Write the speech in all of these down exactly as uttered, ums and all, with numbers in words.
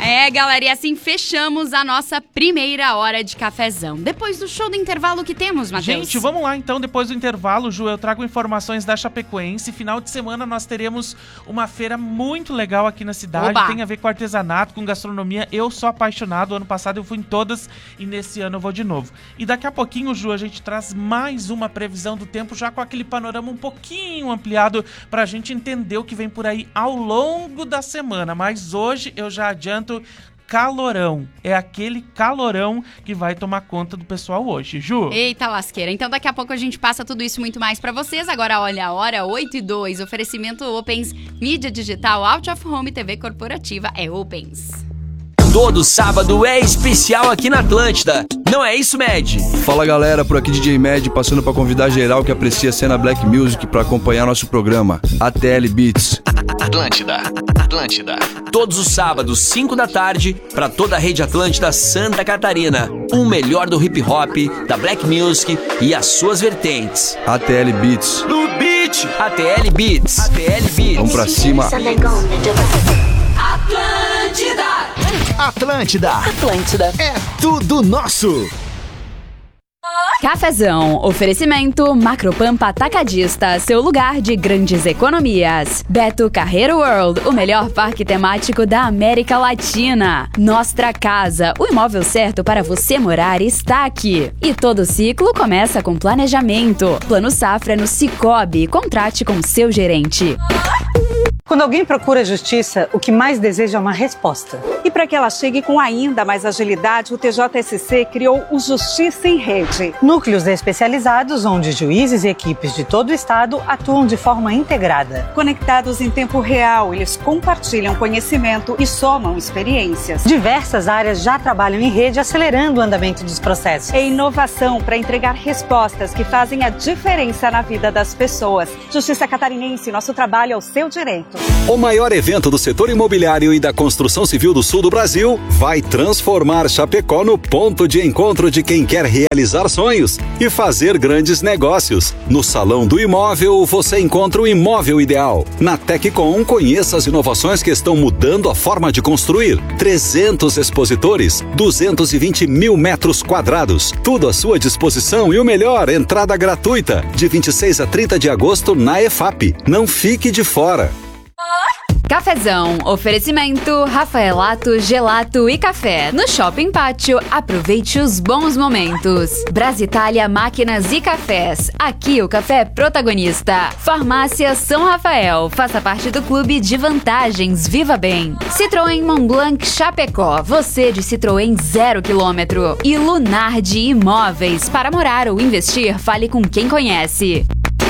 É, galera, e assim fechamos a nossa primeira hora de cafezão. Depois do show do intervalo que temos, Matheus? Gente, vamos lá então, depois do intervalo, Ju, eu trago informações da Chapecoense. Final de semana nós teremos uma feira muito legal aqui na cidade. Oba. Tem a ver com artesanato, com gastronomia. Eu sou apaixonado, ano passado eu fui em todas e nesse ano eu vou de novo. E daqui a pouquinho, Ju, a gente traz mais uma previsão do tempo, já com aquele panorama um pouquinho ampliado pra gente entender o que vem por aí ao longo da semana. Mas hoje eu já adianto, calorão. É aquele calorão que vai tomar conta do pessoal hoje, Ju. Eita lasqueira. Então daqui a pouco a gente passa tudo isso muito mais pra vocês. Agora olha a hora, oito e dois. Oferecimento Opens, mídia digital, Out of Home, T V corporativa é Opens. Todo sábado é especial aqui na Atlântida. Não é isso, Med? Fala, galera, por aqui D J Med, passando pra convidar geral que aprecia a cena Black Music pra acompanhar nosso programa, A T L Beats. Atlântida, Atlântida. Todos os sábados, cinco da tarde, pra toda a rede Atlântida Santa Catarina. O melhor do hip hop, da Black Music e as suas vertentes. A T L Beats. No beat, A T L Beats. A T L Beats. Vamos pra cima. Atlântida. Atlântida. Atlântida. É tudo nosso. Cafezão, oferecimento Macropampa Atacadista, seu lugar de grandes economias. Beto Carreiro World, o melhor parque temático da América Latina. Nostra Casa, o imóvel certo para você morar está aqui. E todo ciclo começa com planejamento. Plano Safra no Cicobi, contrate com seu gerente. Quando alguém procura justiça, o que mais deseja é uma resposta. E para que ela chegue com ainda mais agilidade, o T J S C criou o Justiça em Rede. Núcleos especializados onde juízes e equipes de todo o estado atuam de forma integrada. Conectados em tempo real, eles compartilham conhecimento e somam experiências. Diversas áreas já trabalham em rede, acelerando o andamento dos processos. É inovação para entregar respostas que fazem a diferença na vida das pessoas. Justiça Catarinense, nosso trabalho é o seu direito. O maior evento do setor imobiliário e da construção civil do sul do Brasil vai transformar Chapecó no ponto de encontro de quem quer realizar sonhos e fazer grandes negócios. No Salão do Imóvel, você encontra o imóvel ideal. Na Teccom, conheça as inovações que estão mudando a forma de construir. trezentos expositores, duzentos e vinte mil metros quadrados. Tudo à sua disposição e o melhor, entrada gratuita. De vinte e seis a trinta de agosto na E F A P. Não fique de fora. Cafezão, oferecimento Rafaelato, Gelato e Café. No Shopping Pátio, aproveite os bons momentos. Brasitália Máquinas e Cafés. Aqui o café é protagonista. Farmácia São Rafael. Faça parte do clube de vantagens. Viva bem. Citroën Montblanc Chapecó. Você de Citroën zero quilômetro. E Lunardi Imóveis. Para morar ou investir, fale com quem conhece.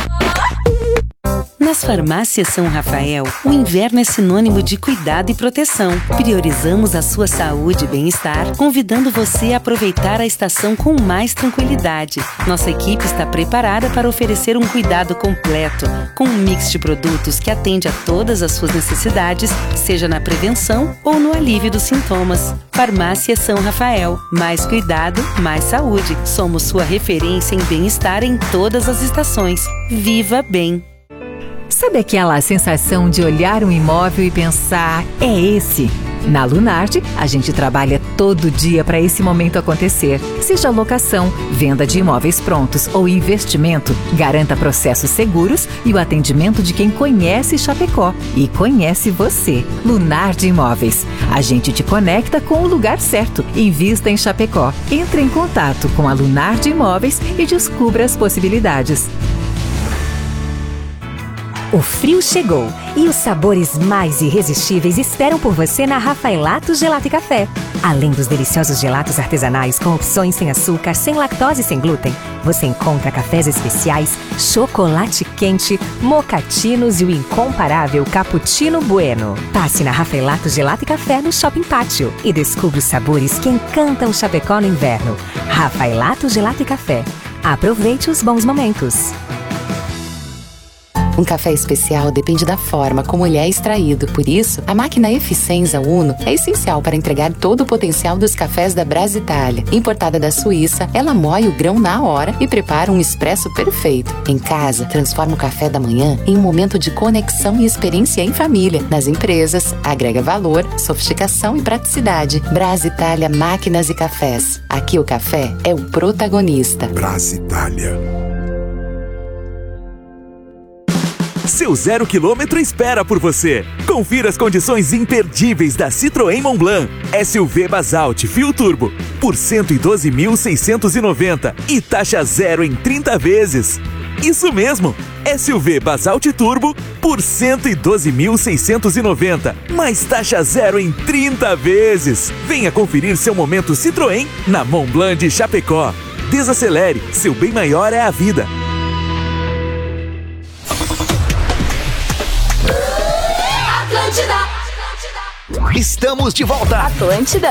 Nas farmácias São Rafael, o inverno é sinônimo de cuidado e proteção. Priorizamos a sua saúde e bem-estar, convidando você a aproveitar a estação com mais tranquilidade. Nossa equipe está preparada para oferecer um cuidado completo, com um mix de produtos que atende a todas as suas necessidades, seja na prevenção ou no alívio dos sintomas. Farmácia São Rafael. Mais cuidado, mais saúde. Somos sua referência em bem-estar em todas as estações. Viva bem! Sabe aquela sensação de olhar um imóvel e pensar, é esse? Na Lunardi, a gente trabalha todo dia para esse momento acontecer. Seja locação, venda de imóveis prontos ou investimento, garanta processos seguros e o atendimento de quem conhece Chapecó e conhece você. Lunardi Imóveis. A gente te conecta com o lugar certo. Invista em Chapecó. Entre em contato com a Lunardi Imóveis e descubra as possibilidades. O frio chegou e os sabores mais irresistíveis esperam por você na Rafaelato Gelato e Café. Além dos deliciosos gelatos artesanais com opções sem açúcar, sem lactose e sem glúten, você encontra cafés especiais, chocolate quente, mocatinos e o incomparável Cappuccino Bueno. Passe na Rafaelato Gelato e Café no Shopping Pátio e descubra os sabores que encantam Chapecó no inverno. Rafaelato Gelato e Café. Aproveite os bons momentos. Um café especial depende da forma como ele é extraído. Por isso, a máquina Eficienza Uno é essencial para entregar todo o potencial dos cafés da Brasitalia. Importada da Suíça, ela moe o grão na hora e prepara um expresso perfeito. Em casa, transforma o café da manhã em um momento de conexão e experiência em família. Nas empresas, agrega valor, sofisticação e praticidade. Brasitalia Máquinas e Cafés. Aqui o café é o protagonista. Brasitalia. Seu zero quilômetro espera por você. Confira as condições imperdíveis da Citroën Montblanc S U V Basalt Fio Turbo por cento e doze mil seiscentos e noventa e taxa zero em trinta vezes. Isso mesmo, S U V Basalt Turbo por cento e doze mil seiscentos e noventa, mais taxa zero em trinta vezes. Venha conferir seu momento Citroën na Montblanc de Chapecó. Desacelere, seu bem maior é a vida. Estamos de volta. Atlântida.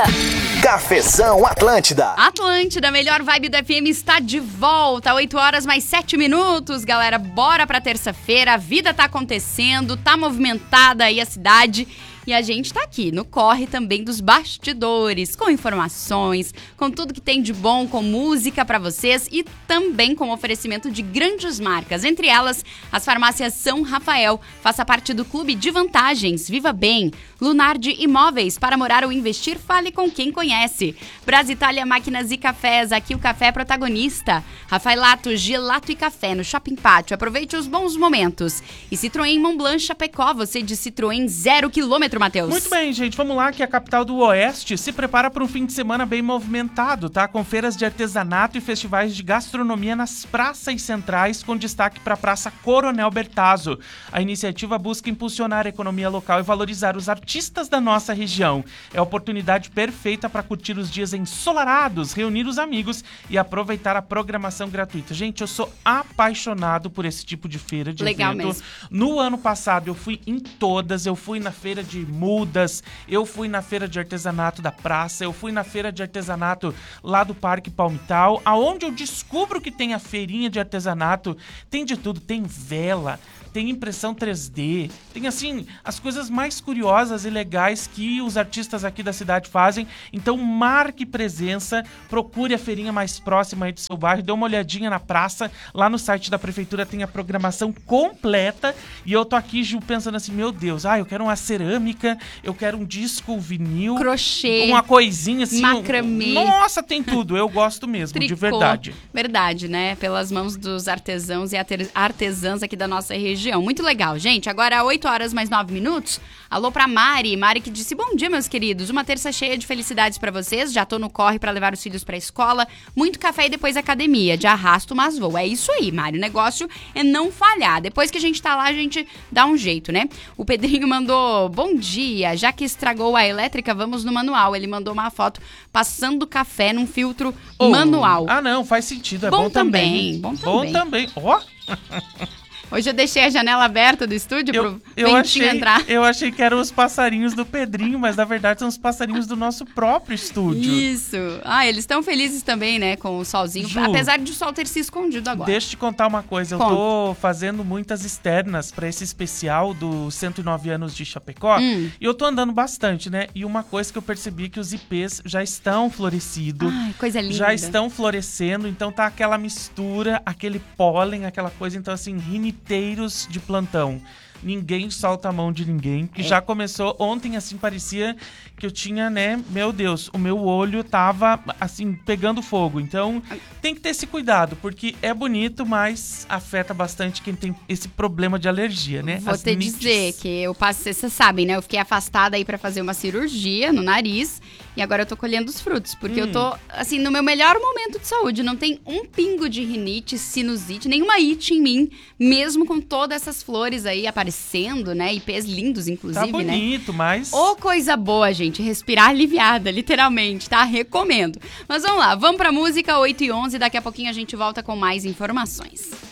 Cafezão Atlântida. Atlântida, melhor vibe do F M está de volta. oito horas mais sete minutos, galera. Bora pra terça-feira. A vida tá acontecendo, tá movimentada aí a cidade. E a gente tá aqui no corre também dos bastidores, com informações, com tudo que tem de bom, com música pra vocês e também com oferecimento de grandes marcas. Entre elas, as farmácias São Rafael. Faça parte do clube de vantagens. Viva bem. Lunardi Imóveis. Para morar ou investir, fale com quem conhece. Brasitalia Máquinas e Cafés. Aqui o café é protagonista. Rafaelato, gelato e café no Shopping Pátio. Aproveite os bons momentos. E Citroën Montblanc Chapecó. Você de Citroën zero quilômetro, Matheus. Muito bem, gente. Vamos lá que a capital do Oeste se prepara para um fim de semana bem movimentado, tá? Com feiras de artesanato e festivais de gastronomia nas praças centrais, com destaque para a Praça Coronel Bertazzo. A iniciativa busca impulsionar a economia local e valorizar os artistas da nossa região. É a oportunidade perfeita para curtir os dias ensolarados, reunir os amigos e aproveitar a programação gratuita. Gente, eu sou apaixonado por esse tipo de feira de Legal evento. mesmo. No ano passado eu fui em todas, eu fui na feira de mudas, eu fui na feira de artesanato da praça, eu fui na feira de artesanato lá do Parque Palmital, aonde eu descubro que tem a feirinha de artesanato, tem de tudo, tem vela, tem impressão três D, tem assim, as coisas mais curiosas e legais que os artistas aqui da cidade fazem. Então marque presença, procure a feirinha mais próxima aí do seu bairro, dê uma olhadinha na praça, lá no site da prefeitura tem a programação completa. E eu tô aqui, Ju, pensando assim, meu Deus, ah, eu quero uma cerâmica, eu quero um disco vinil, crochê, uma coisinha assim, macramê. Um... Nossa, tem tudo, eu gosto mesmo, Tricô. De verdade. Verdade, né? Pelas mãos dos artesãos e artesãs aqui da nossa região. Muito legal, gente. Agora, oito horas mais nove minutos. Alô pra Mari. Mari que disse, bom dia, meus queridos. Uma terça cheia de felicidades pra vocês. Já tô no corre pra levar os filhos pra escola. Muito café e depois academia. De arrasto, mas vou. É isso aí, Mari. O negócio é não falhar. Depois que a gente tá lá, a gente dá um jeito, né? O Pedrinho mandou, bom dia. Já que estragou a elétrica, vamos no manual. Ele mandou uma foto passando café num filtro oh. manual. Ah, não. Faz sentido. É bom, bom também. também. Bom também. Bom também. Ó. Hoje eu deixei a janela aberta do estúdio eu, pro eu ventinho achei, entrar. Eu achei que eram os passarinhos do Pedrinho, mas na verdade são os passarinhos do nosso próprio estúdio. Isso. Ah, eles estão felizes também, né, com o solzinho, Ju, apesar de o sol ter se escondido agora. Deixa eu te contar uma coisa, eu Conta. tô fazendo muitas externas pra esse especial do cento e nove anos de Chapecó, hum. e eu tô andando bastante, né, e uma coisa que eu percebi é que os ipês já estão florescidos. Ai, coisa linda. Já estão florescendo, então tá aquela mistura, aquele pólen, aquela coisa, então assim, riniteiros de plantão. Ninguém solta a mão de ninguém, que é. já começou ontem, assim, parecia que eu tinha, né, meu Deus, o meu olho tava, assim, pegando fogo. Então, tem que ter esse cuidado, porque é bonito, mas afeta bastante quem tem esse problema de alergia, né? Vou As te nites. dizer que eu passei, vocês sabem, né, eu fiquei afastada aí pra fazer uma cirurgia no nariz e agora eu tô colhendo os frutos, porque hum. eu tô, assim, no meu melhor momento de saúde, não tem um pingo de rinite, sinusite, nenhuma it em mim, mesmo com todas essas flores aí aparecendo, né, ipês lindos, inclusive, tá bonito, né? mas... Ô, coisa boa, gente, respirar aliviada, literalmente, tá? Recomendo. Mas vamos lá, vamos pra música, oito e onze, daqui a pouquinho a gente volta com mais informações.